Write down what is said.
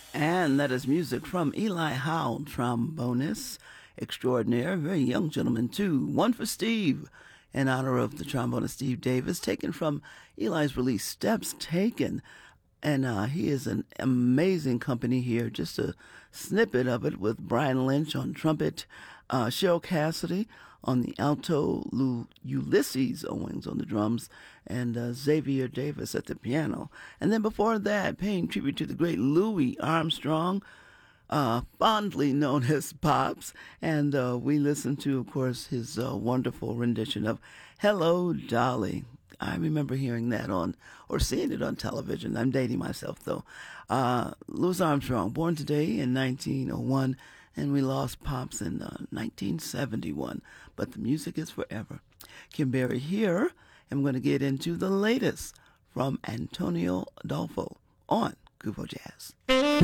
And that is music from Eli Howe, trombonist extraordinaire, very young gentleman too. One for Steve, in honor of the trombonist Steve Davis, taken from Eli's release Steps Taken. And he is an amazing company here. Just a snippet of it with Brian Lynch on trumpet, Cheryl Cassidy on the alto, Ulysses Owens on the drums, and Xavier Davis at the piano. And then before that, paying tribute to the great Louis Armstrong, fondly known as Pops. And we listened to, of course, his wonderful rendition of Hello, Dolly. I remember hearing that or seeing it on television. I'm dating myself, though. Louis Armstrong, born today in 1901, and we lost Pops in 1971. But the music is forever. Kim Berry here, and we're going to get into the latest from Antonio Adolfo on Kuvo Jazz.